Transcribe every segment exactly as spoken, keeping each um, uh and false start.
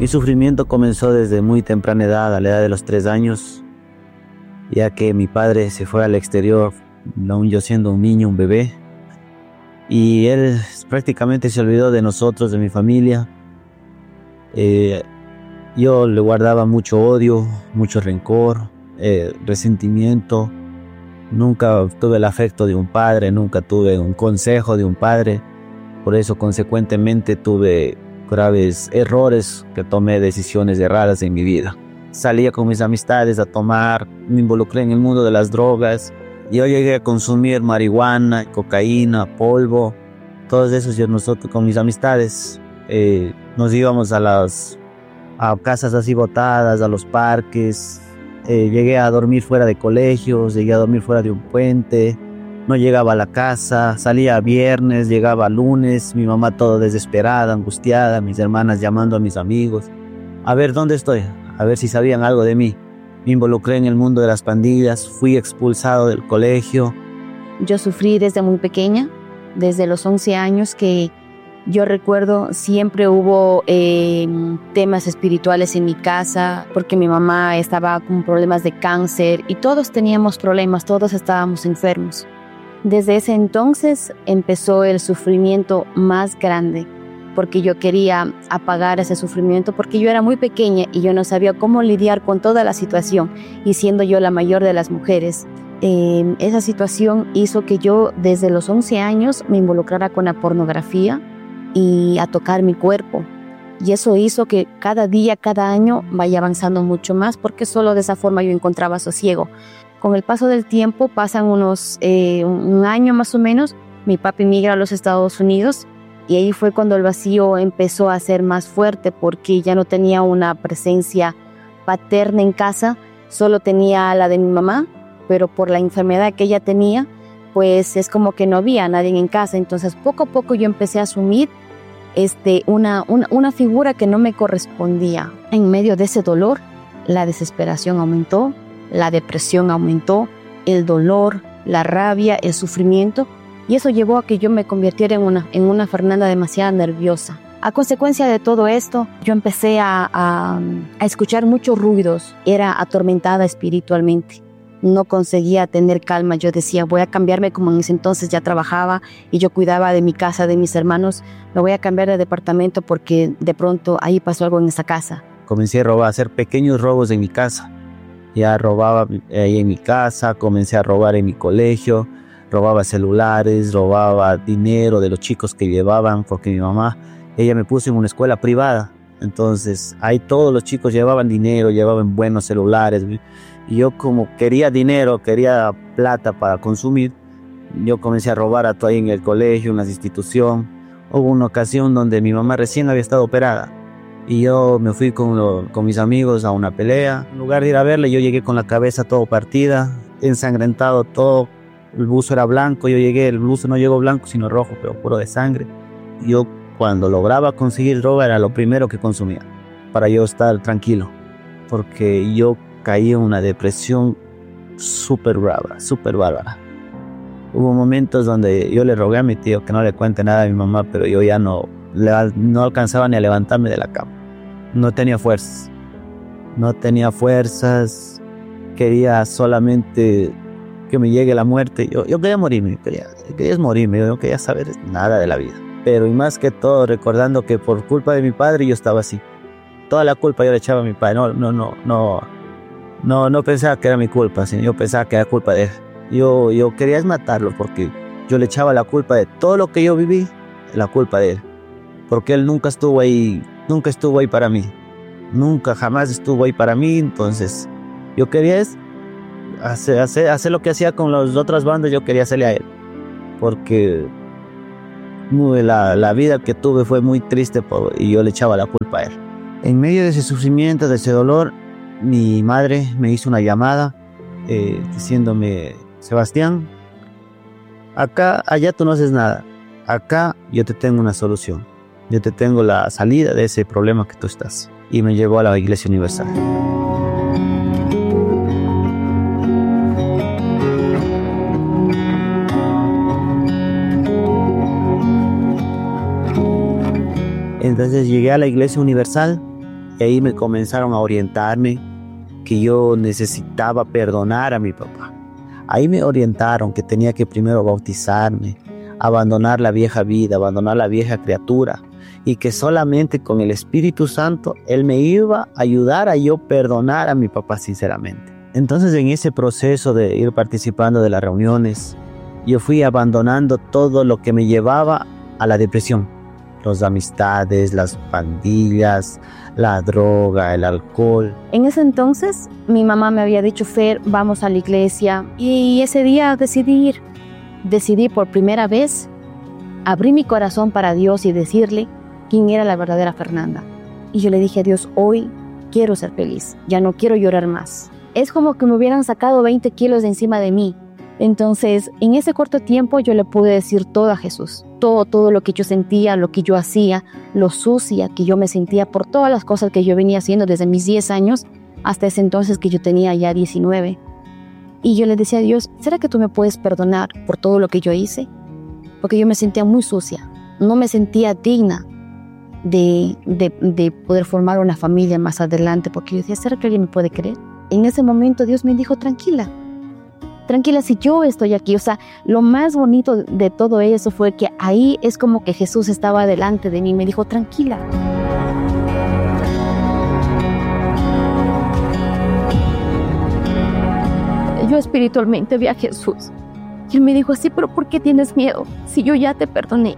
Mi sufrimiento comenzó desde muy temprana edad, a la edad de los tres años, ya que mi padre se fue al exterior, aún yo siendo un niño, un bebé, y él prácticamente se olvidó de nosotros, de mi familia. Eh, yo le guardaba mucho odio, mucho rencor, eh, resentimiento. Nunca tuve el afecto de un padre, nunca tuve un consejo de un padre. Por eso, consecuentemente, tuve graves errores, que tomé decisiones erradas en mi vida. Salía con mis amistades a tomar, me involucré en el mundo de las drogas. Yo llegué a consumir marihuana, cocaína, polvo, todos esos. Yo nosotros con mis amistades eh, nos íbamos a las a casas así botadas, a los parques. Eh, llegué a dormir fuera de colegios, llegué a dormir fuera de un puente. No llegaba a la casa, salía viernes, llegaba lunes, mi mamá todo desesperada, angustiada, mis hermanas llamando a mis amigos. A ver dónde estoy, a ver si sabían algo de mí. Me involucré en el mundo de las pandillas, fui expulsado del colegio. Yo sufrí desde muy pequeña, desde los once años, que yo recuerdo siempre hubo eh, temas espirituales en mi casa, porque mi mamá estaba con problemas de cáncer y todos teníamos problemas, todos estábamos enfermos. Desde ese entonces empezó el sufrimiento más grande, porque yo quería apagar ese sufrimiento, porque yo era muy pequeña y yo no sabía cómo lidiar con toda la situación, y siendo yo la mayor de las mujeres, eh, esa situación hizo que yo desde los once años me involucrara con la pornografía y a tocar mi cuerpo. Y eso hizo que cada día, cada año vaya avanzando mucho más, porque solo de esa forma yo encontraba sosiego. Con el paso del tiempo, pasan unos eh, un año más o menos, mi papi migra a los Estados Unidos, y ahí fue cuando el vacío empezó a ser más fuerte, porque ya no tenía una presencia paterna en casa, solo tenía la de mi mamá, pero por la enfermedad que ella tenía, pues es como que no había nadie en casa. Entonces poco a poco yo empecé a asumir este, una, una, una figura que no me correspondía. En medio de ese dolor, la desesperación aumentó, la depresión aumentó, el dolor, la rabia, el sufrimiento, y eso llevó a que yo me convirtiera en una, en una Fernanda demasiado nerviosa. A consecuencia de todo esto, yo empecé a, a, a escuchar muchos ruidos, era atormentada espiritualmente, no conseguía tener calma. Yo decía, voy a cambiarme, como en ese entonces ya trabajaba y yo cuidaba de mi casa, de mis hermanos, me voy a cambiar de departamento porque de pronto ahí pasó algo en esa casa. Comencé a robar, a hacer pequeños robos en mi casa. Ya robaba ahí en mi casa, comencé a robar en mi colegio, robaba celulares, robaba dinero de los chicos que llevaban, porque mi mamá, ella me puso en una escuela privada. Entonces ahí todos los chicos llevaban dinero, llevaban buenos celulares. Y yo, como quería dinero, quería plata para consumir, yo comencé a robar a todo ahí en el colegio, en la institución. Hubo una ocasión donde mi mamá recién había estado operada. Y yo me fui con, lo, con mis amigos a una pelea. En lugar de ir a verle, yo llegué con la cabeza todo partida, ensangrentado todo. El buzo era blanco, yo llegué, el buzo no llegó blanco sino rojo, pero puro de sangre. Yo, cuando lograba conseguir droga, era lo primero que consumía, para yo estar tranquilo, porque yo caí en una depresión súper brava, súper bárbara. Hubo momentos donde yo le rogué a mi tío que no le cuente nada a mi mamá, pero yo ya no... no alcanzaba ni a levantarme de la cama. No tenía fuerzas. No tenía fuerzas. Quería solamente que me llegue la muerte. Yo, yo quería morirme. Quería, quería morirme. Yo no quería saber nada de la vida. Pero y más que todo, recordando que por culpa de mi padre yo estaba así. Toda la culpa yo le echaba a mi padre. No, no, no, no. No, no pensaba que era mi culpa, sino yo pensaba que era culpa de él. Yo, yo quería es matarlo, porque yo le echaba la culpa de todo lo que yo viví, la culpa de él. Porque él nunca estuvo ahí, nunca estuvo ahí para mí. Nunca, jamás estuvo ahí para mí. Entonces, yo quería es hacer, hacer, hacer lo que hacía con las otras bandas, yo quería hacerle a él. Porque la, la vida que tuve fue muy triste por, y yo le echaba la culpa a él. En medio de ese sufrimiento, de ese dolor, mi madre me hizo una llamada eh, diciéndome, Sebastián, acá, allá tú no haces nada. Acá yo te tengo una solución. Yo te tengo la salida de ese problema que tú estás. Y me llevó a la Iglesia Universal. Entonces llegué a la Iglesia Universal Y ahí me comenzaron a orientarme que yo necesitaba perdonar a mi papá. Ahí me orientaron que tenía que primero bautizarme, abandonar la vieja vida, abandonar la vieja criatura, y que solamente con el Espíritu Santo Él me iba a ayudar a yo perdonar a mi papá sinceramente. Entonces, en ese proceso de ir participando de las reuniones, yo fui abandonando todo lo que me llevaba a la depresión. Las amistades, las pandillas, la droga, el alcohol. En ese entonces, mi mamá me había dicho, Fer, vamos a la iglesia. Y ese día decidí ir. Decidí por primera vez abrir mi corazón para Dios y decirle quién era la verdadera Fernanda. Y yo le dije a Dios, hoy quiero ser feliz, ya no quiero llorar más. Es como que me hubieran sacado veinte kilos de encima de mí. Entonces, en ese corto tiempo yo le pude decir todo a Jesús. Todo, todo lo que yo sentía, lo que yo hacía, lo sucia que yo me sentía por todas las cosas que yo venía haciendo desde mis diez años hasta ese entonces que yo tenía ya diecinueve. Y yo le decía a Dios, ¿será que tú me puedes perdonar por todo lo que yo hice? Porque yo me sentía muy sucia, no me sentía digna de, de, de poder formar una familia más adelante, porque yo decía, ¿será que alguien me puede creer? En ese momento Dios me dijo, tranquila, tranquila, si yo estoy aquí. O sea, lo más bonito de todo eso fue que ahí es como que Jesús estaba delante de mí, me dijo, tranquila. Yo espiritualmente vi a Jesús y Él me dijo así, pero ¿por qué tienes miedo si yo ya te perdoné?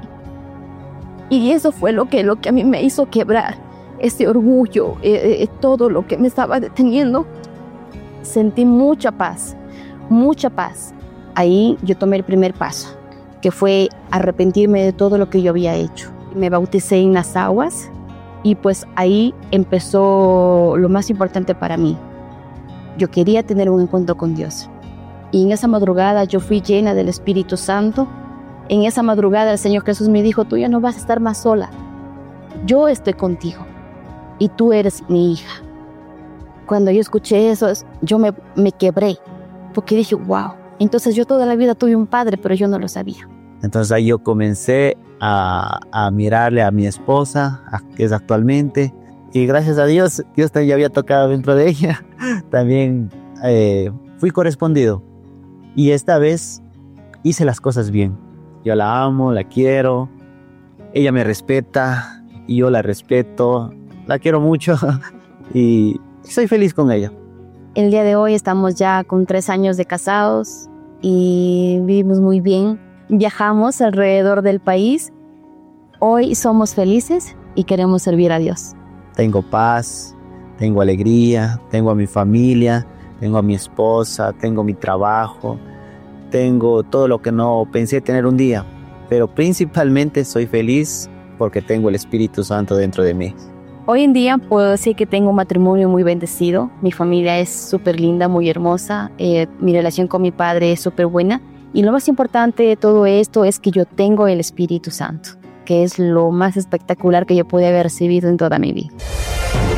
Y eso fue lo que, lo que a mí me hizo quebrar ese orgullo, eh, eh, todo lo que me estaba deteniendo. Sentí mucha paz, mucha paz. Ahí yo tomé el primer paso, que fue arrepentirme de todo lo que yo había hecho. Me bauticé en las aguas y pues ahí empezó lo más importante para mí. Yo quería tener un encuentro con Dios. Y en esa madrugada yo fui llena del Espíritu Santo. En esa madrugada el Señor Jesús me dijo, tú ya no vas a estar más sola. Yo estoy contigo y tú eres mi hija. Cuando yo escuché eso, yo me, me quebré porque dije, wow. Entonces yo toda la vida tuve un padre, pero yo no lo sabía. Entonces ahí yo comencé a, a mirarle a mi esposa, a, que es actualmente. Y gracias a Dios, Dios también ya había tocado dentro de ella. También eh, fui correspondido. Y esta vez hice las cosas bien. Yo la amo, la quiero. Ella me respeta y yo la respeto. La quiero mucho y soy feliz con ella. El día de hoy estamos ya con tres años de casados y vivimos muy bien. Viajamos alrededor del país. Hoy somos felices y queremos servir a Dios. Tengo paz, tengo alegría, tengo a mi familia, tengo a mi esposa, tengo mi trabajo, tengo todo lo que no pensé tener un día. Pero principalmente soy feliz porque tengo el Espíritu Santo dentro de mí. Hoy en día puedo decir que tengo un matrimonio muy bendecido. Mi familia es súper linda, muy hermosa. Eh, mi relación con mi padre es súper buena. Y lo más importante de todo esto es que yo tengo el Espíritu Santo, que es lo más espectacular que yo pude haber recibido en toda mi vida.